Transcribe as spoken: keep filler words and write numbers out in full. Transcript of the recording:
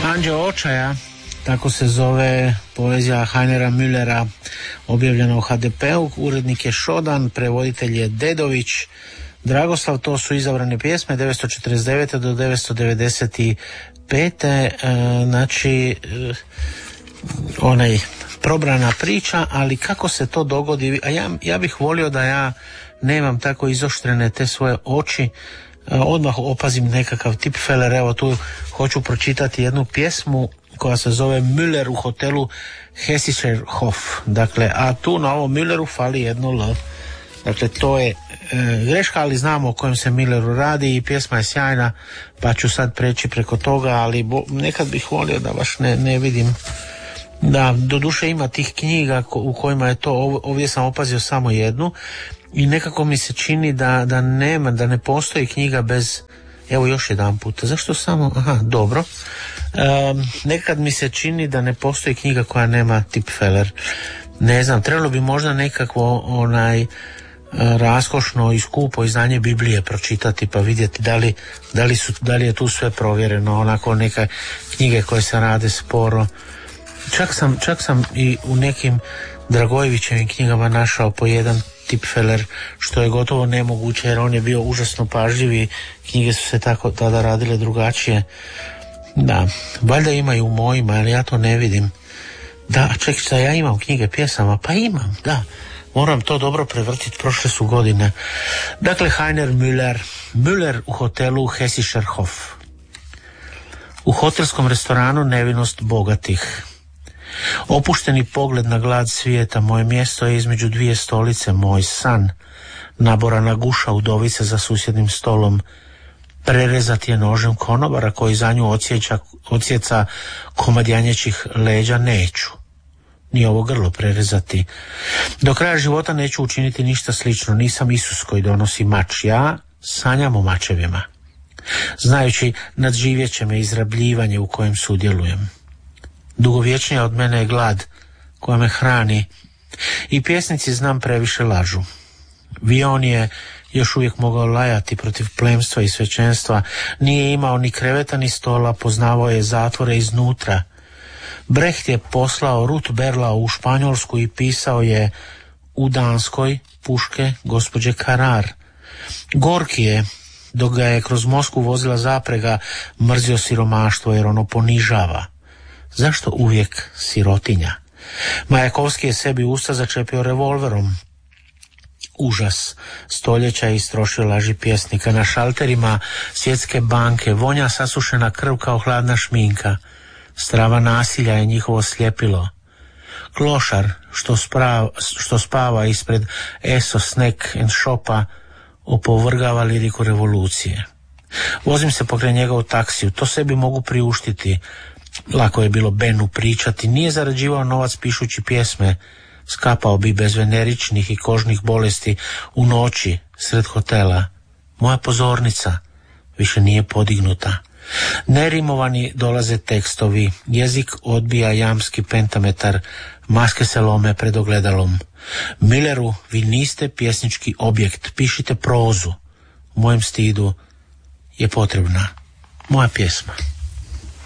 Anđeo očaja, tako se zove poezija Heinera Müllera, objavljena u ha de pe-u. Urednik je Šodan, prevoditelj je Dedović. Dragoslav, to su izabrane pjesme devetsto četrdeset devete do devetsto devedeset pete. E, znači, e, onaj probrana priča, ali kako se to dogodi, a ja, ja bih volio da ja nemam tako izoštrene te svoje oči. Odmah opazim nekakav tipfeler. Evo tu hoću pročitati jednu pjesmu koja se zove Müller u hotelu Hessischer Hof. Dakle, a tu na ovom Mülleru fali jedno L. Dakle, to je e, greška, ali znamo o kojem se Mülleru radi i pjesma je sjajna, pa ću sad preći preko toga, ali bo, nekad bih volio da baš ne, ne vidim. Da, doduše ima tih knjiga ko, u kojima je to, ovdje sam opazio samo jednu. I nekako mi se čini da, da nema, da ne postoji knjiga bez, evo još jedan put, zašto samo, aha, dobro. Um, nekad mi se čini da ne postoji knjiga koja nema tipfeler. Ne znam, trebalo bi možda nekakvo onaj raskošno i skupo izdanje Biblije pročitati pa vidjeti da li, da li, su, da li je tu sve provjereno, onako neke knjige koje se rade sporo. Čak sam, čak sam i u nekim Dragojevićevim knjigama našao po jedan tipfeler, što je gotovo nemoguće jer on je bio užasno pažljiv i knjige su se tako tada radile drugačije. Da, valjda imaju u mojima, ali ja to ne vidim. Da, ček, šta ja imam knjige pjesama? Pa imam, da. Moram to dobro prevrtiti, prošle su godine. Dakle, Heiner Müller. Müller u hotelu Hessischer Hof. U hotelskom restoranu nevinost bogatih. Opušteni pogled na glad svijeta, moje mjesto je između dvije stolice, moj san. Naborana guša udovice za susjednim stolom. Prerezati je nožem konobara koji za nju odsjeća, odsjeca komad janjećih leđa neću. Ni ovo grlo prerezati. Do kraja života neću učiniti ništa slično, nisam Isus koji donosi mač, ja sanjam o mačevima. Znajući nadživjet će me izrabljivanje u kojem sudjelujem. Dugovječnija od mene je glad koja me hrani i pjesnici znam previše lažu. Vion je još uvijek mogao lajati protiv plemstva i svećenstva, nije imao ni kreveta ni stola, poznavao je zatvore iznutra. Brecht je poslao Ruth Berlau u Španjolsku i pisao je u Danskoj puške gospođe Karar. Gorki je, dok ga je kroz Moskvu vozila zaprega, mrzio siromaštvo jer ono ponižava. Zašto uvijek sirotinja? Majakovski je sebi usta začepio revolverom. Užas stoljeća je istrošio laži pjesnika. Na šalterima Svjetske banke vonja sasušena krv kao hladna šminka. Strava nasilja je njihovo sljepilo. Klošar što, sprav, što spava ispred Esso Snack and Shopa opovrgava liriku revolucije. Vozim se pokraj njega u taksiju, to sebi mogu priuštiti. Lako je bilo Benu pričati, nije zarađivao novac pišući pjesme, skapao bi bez veneričnih i kožnih bolesti u noći sred hotela. Moja pozornica više nije podignuta. Nerimovani dolaze tekstovi, jezik odbija jamski pentametar, maske se lome pred ogledalom. Mülleru, vi niste pjesnički objekt, pišite prozu. Mojem stidu je potrebna moja pjesma.